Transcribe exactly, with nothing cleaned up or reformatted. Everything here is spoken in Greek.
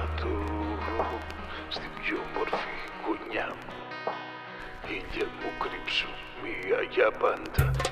κάτω στην πιο μορφή γωνιά. Ήλια μου κρύψου μία για πάντα.